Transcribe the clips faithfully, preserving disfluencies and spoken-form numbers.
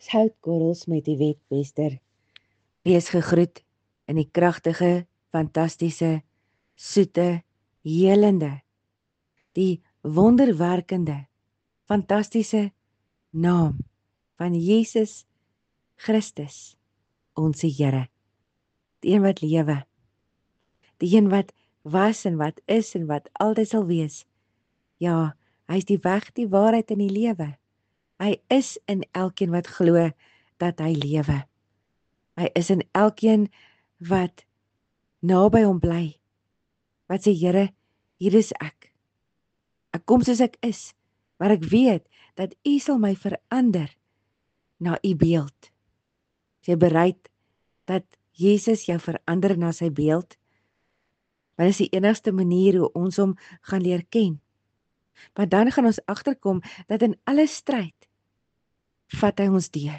Soutkorrels met die wetpester. Wees gegroet in die kragtige, fantastiese, soete, helende, die wonderwerkende, fantastiese naam van Jesus Christus, onze Here. Die een wat lewe, die een wat was en wat is en wat altyd sal wees. Ja, hy is die weg, die waarheid en die lewe. Hy is in elkeen wat glo dat hy lewe. Hy is in elkeen wat naby hom bly. Wat sê, Here, hier is ek. Ek kom soos ek is, maar ek weet dat U sal my verander na U beeld. Is jy bereid dat Jesus jou verander na sy beeld? Want dit is die enigste manier hoe ons hom gaan leer ken. Maar dan gaan ons agterkom dat in alle stryd vat hy ons deur.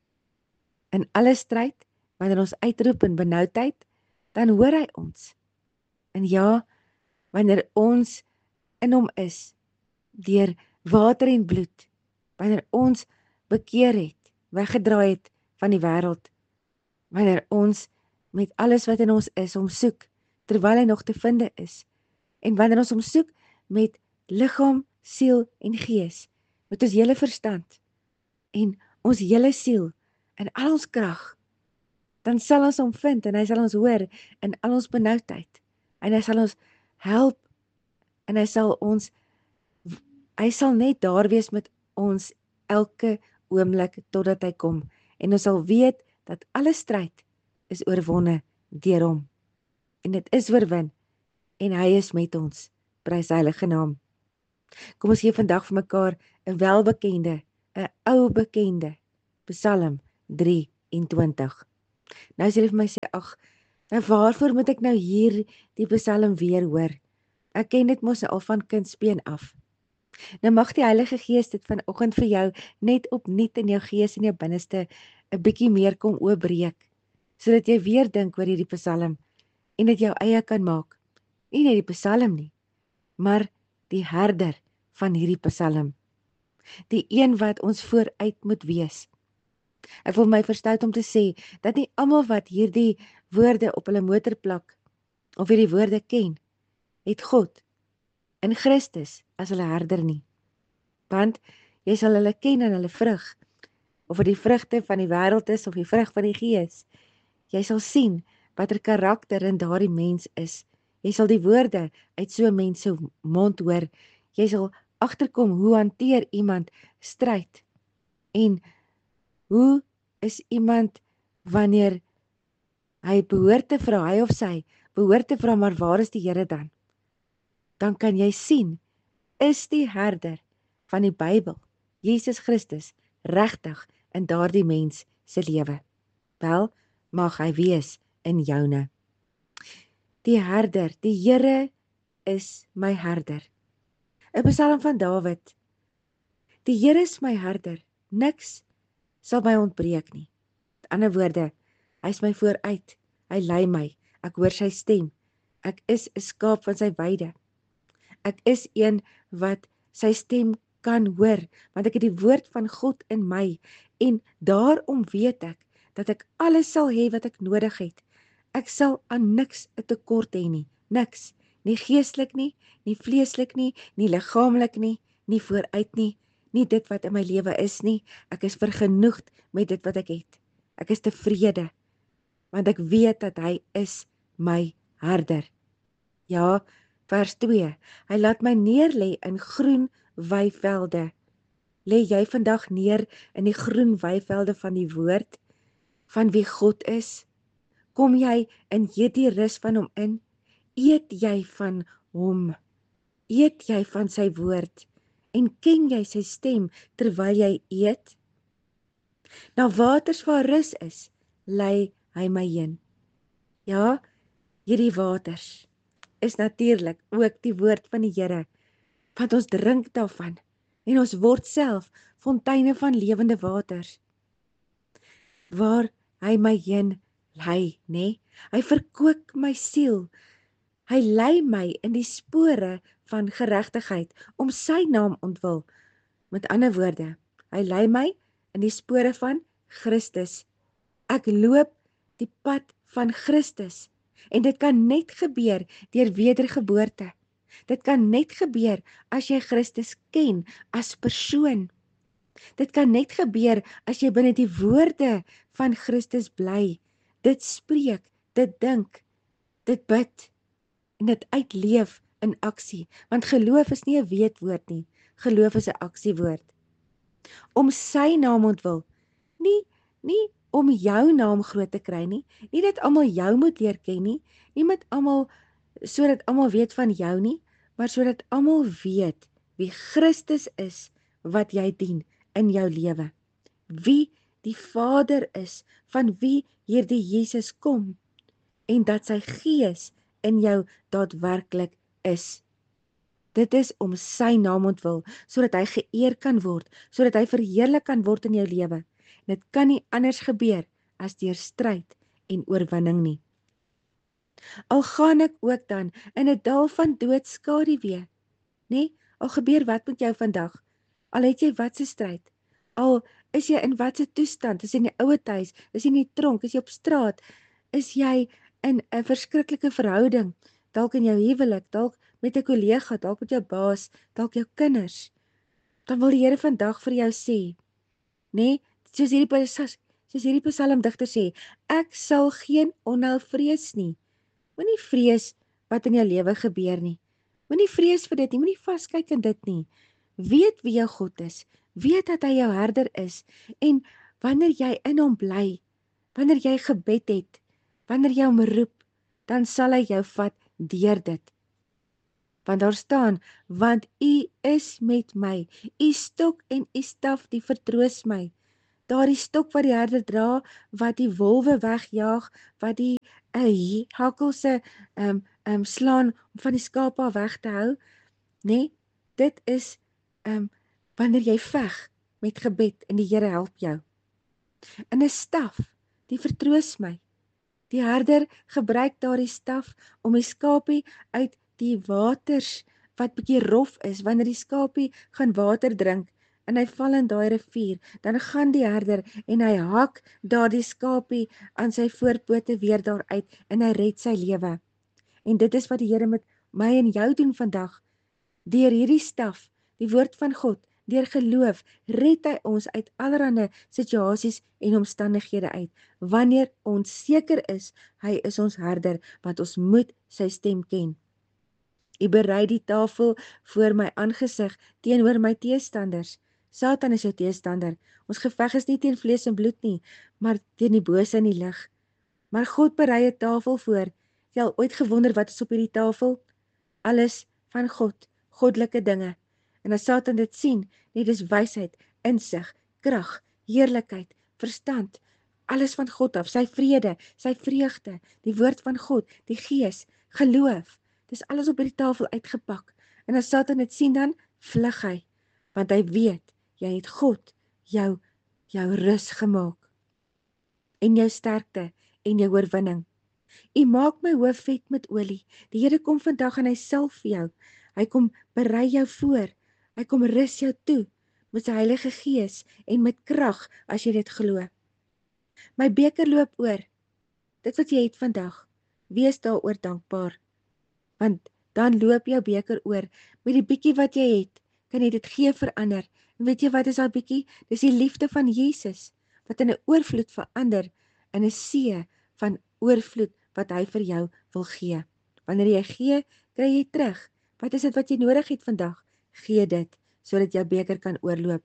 In alle stryd, wanneer ons uitroep in benoudheid, dan hoor hy ons. En ja, wanneer ons in hom is, deur water en bloed, wanneer ons bekeer het, weggedraai het van die wêreld, wanneer ons met alles wat in ons is, hom soek, terwyl hy nog te vinde is, en wanneer ons hom soek met liggaam, siel en gees, met ons hele verstand, en ons hele siel, en al ons krag, dan sal ons hom vind, en hy sal ons hoor, in al ons benoudheid, en hy sal ons help, en hy sal ons, hy sal net daar wees met ons, elke oomblik, totdat hy kom, en ons sal weet, dat alle stryd, is oorwonne, deur hom, en dit is oorwin, en hy is met ons, prys sy heilige naam. Kom ons gee vandag vir mekaar, 'n welbekende, 'n ou bekende, Psalm drie en twintig. Nou sê jy vir my sê, ag, nou waarvoor moet ek nou hier die Psalm weer hoor? Ek ken dit mos al van kindsbeen af. Nou mag die Heilige Gees dit vanoggend vir jou net opnuut in jou gees en jou binneste 'n bietjie meer kom oopbreek, sodat jy weer dink oor hierdie Psalm en dit jou eie kan maak. Nie net die Psalm nie, maar die herder van hierdie Psalm. Die een wat ons vooruit moet wees. Ek wil my verstout om te sê, dat nie almal wat hierdie woorde op hulle motor plak, of hierdie woorde ken, het God in Christus as hulle herder nie. Want jy sal hulle ken in hulle vrug, of dit die vrugte van die wêreld is, of die vrug van die gees. Jy sal sien wat er karakter in daardie mens is. Jy sal die woorde uit so 'n mens se mond hoor. Jy sal agterkom hoe hanteer iemand stryd. En hoe is iemand wanneer hy behoort te vra, hy of sy behoort te vra, maar waar is die Here dan? Dan kan jy sien, is die herder van die Bybel, Jesus Christus, regtig in daardie mens se lewe? Wel, mag hy wees in joune. Die herder, die Here is my herder. 'n Psalm van Dawid. Die Here is my herder, niks sal my ontbreek nie. Met ander woorde, hy is my vooruit, hy lei my, ek hoor sy stem, ek is 'n skaap van sy weide. Ek is een wat sy stem kan hoor, want ek het die woord van God in my, en daarom weet ek, dat ek alles sal hê wat ek nodig het. Ek sal aan niks 'n tekort hê nie, niks, nie geestelik nie, nie vleeslik nie, nie liggaamlik nie, nie vooruit nie, nie dit wat in my lewe is nie, ek is vergenoegd met dit wat ek het. Ek is tevrede, want ek weet dat hy is my herder. Ja, vers twee, hy laat my neerlê in groen weivelde. Lê jy vandag neer in die groen weivelde van die woord, van wie God is? Kom jy in hierdie rus van hom in? Eet jy van hom? Eet jy van sy woord? En ken jy sy stem terwyl jy eet? Na waters waar rus is, lei hy my heen. Ja, hierdie waters is natuurlik ook die woord van die Here, want ons drink daarvan, en ons word self fonteine van lewende waters, waar hy my heen lei, nê? Hy verkoop my siel, hy lei my in die spore van geregtigheid, om sy naam ontwil. Met ander woorde, hy lei my in die spore van Christus. Ek loop die pad van Christus. En dit kan net gebeur deur wedergeboorte. Dit kan net gebeur as jy Christus ken as persoon. Dit kan net gebeur as jy binne die woorde van Christus bly. Dit spreek, dit dink, dit bid en dit uitleef in aksie. Want geloof is nie 'n weetwoord nie. Geloof is 'n aksiewoord. Om sy naam ontwil, nie nie om jou naam groot te kry nie, nie dat almal jou moet leer ken nie, nie met almal sodat almal weet van jou nie, maar sodat almal weet wie Christus is wat jy dien in jou lewe. Wie die Vader is van wie hierdie Jesus kom en dat sy Gees in jou daadwerklik is. Dit is om sy naam ontwil, sodat hy geëer kan word, sodat hy verheerlik kan word in jou lewe. Dit kan nie anders gebeur as deur stryd en oorwinning nie. Al gaan ek ook dan in 'n dal van doodskaduwee, nê? Al gebeur wat met jou vandag, al het jy wat se stryd, al is jy in wat se toestand, is jy in die ouer huis, is jy in die tronk, is jy op straat, is jy in 'n verskriklike verhouding, dalk in jou huwelik, dalk met 'n kollega, dalk met jou baas, dalk jou kinders, dan wil die Here vandag vir jou sê, nê, soos hierdie soos hierdie psalmdigter sê, ek sal geen onheil vrees nie. Moenie vrees wat in jou lewe gebeur nie. Moenie vrees vir dit nie, moenie vaskyk in dit nie. Weet wie jou God is, weet dat hy jou herder is, en wanneer jy in hom bly, wanneer jy gebed het, wanneer jy hom roep, dan sal hy jou vat deur dit. Want daar staan, want u is met my, u stok en u staf die vertroos my. Daardie stok wat die herder dra, wat die wolwe wegjaag, wat die uh, hakkelse um, um, slaan om van die skape af weg te hou, nee, dit is um, wanneer jy veg met gebed en die Here help jou. In 'n staf, die vertroos my. Die herder gebruik daardie staf om die skapie uit die waters wat bietjie rof is, wanneer die skapie gaan water drink en hy val in daai rivier, dan gaan die herder en hy hak daardie skapie aan sy voorpote weer daaruit en hy red sy lewe. En dit is wat die Here met my en jou doen vandag. Deur hierdie staf, die woord van God, deur geloof, red hy ons uit allerlei situasies en omstandighede uit, wanneer ons seker is, hy is ons herder, want ons moet sy stem ken. U berei die tafel voor my aangesig teenoor my teestanders. Satan is jou teestander. Ons geveg is nie teen vlees en bloed nie, maar teen die bose in die lig. Maar God berei 'n tafel voor. Jy al ooit gewonder wat is op hierdie tafel? Alles van God, goddelike dinge. En as Satan dit sien, net is wysheid, insig, krag, heerlikheid, verstand, alles van God af, sy vrede, sy vreugde, die woord van God, die Gees, geloof. Dis alles op hierdie tafel uitgepak. En as Satan dit sien, dan vlug hy, want hy weet, jy het God jou, jou rus gemaak. En jou sterkte, en jou oorwinning. U maak my hoof vet met olie. Die Here kom vandag en hy salf jou. Hy kom berei jou voor. Hy kom rus jou toe met sy Heilige Gees en met krag as jy dit glo. My beker loop oor. Dit wat jy het vandag, wees daaroor dankbaar. Want dan loop jou beker oor. Met die bietjie wat jy het, kan jy dit gee vir ander. En weet jy wat is daai bietjie? Dis die liefde van Jesus wat in 'n oorvloed verander in 'n see van oorvloed wat hy vir jou wil gee. Wanneer jy gee, kry jy terug. Wat is dit wat jy nodig het vandag? Gee dit, sodat jou beker kan oorloop.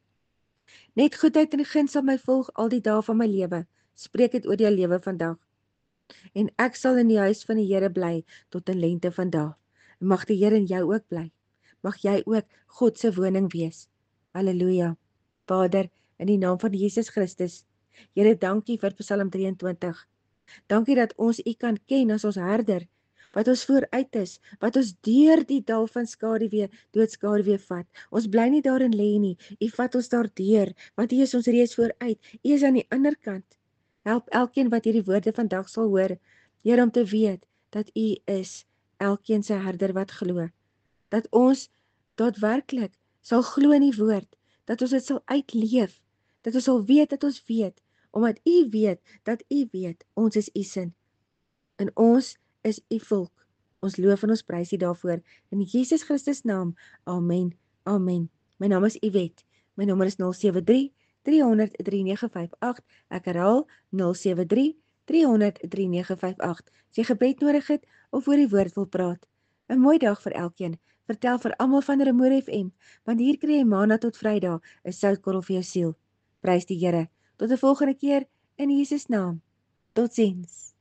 Net goedheid en guns sal my volg al die dae van my lewe. Spreek dit oor jou lewe vandag. En ek sal in die huis van die Here bly tot in lente van dae. Mag die Here in jou ook bly. Mag jy ook God se woning wees. Halleluja. Vader, in die naam van Jesus Christus, Here, dankie vir Psalm drieëntwintig. Dankie dat ons U kan ken as ons herder, wat ons vooruit is, wat ons deur die dal van skaduwee, doodskaduwee vat. Ons bly nie daarin lê nie, U vat ons daardeur, want U is ons reeds vooruit. U is aan die ander kant. Help elkeen wat hierdie woorde vandag sal hoor, Here, om te weet dat U is elkeen se herder wat glo. Dat ons daadwerklik sal glo in die woord, dat ons dit sal uitleef, dat ons sal weet dat ons weet, omdat U weet dat U weet, ons is U sin. En ons is U volk. Ons loof en ons prys U daarvoor. In Jesus Christus naam. Amen. Amen. My naam is Yvette. My nommer is nul sewe drie, drie honderd, drie nege vyf agt. Ek herhaal nul sewe drie, drie honderd, drie nege vyf agt. As jy gebed nodig het of oor die woord wil praat. 'n Mooi dag vir elkeen. Vertel vir almal van Remoer F M, want hier kry jy maandag tot Vrydag 'n soutkorrel vir jou siel. Prys die Here. Tot 'n volgende keer in Jesus naam. Totsiens.